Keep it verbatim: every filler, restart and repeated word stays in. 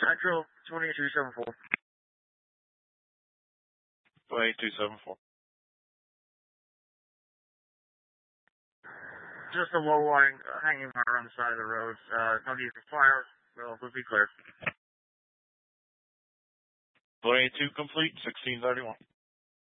Central, twenty-two seventy-four. twenty-two seventy-four. Just a low line uh, hanging wire on the side of the road. Uh, no need for fire. Well, we'll be clear. twenty-two complete, sixteen thirty-one.